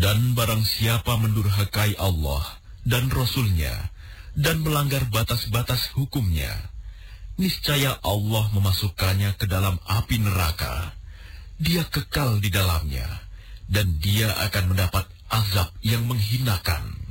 Dan barang siapa mendurhakai Allah dan Rasul-Nya dan melanggar batas-batas hukumnya, niscaya Allah memasukkannya ke dalam api neraka. Dia kekal di dalamnya, dan dia akan mendapat azab yang menghinakan.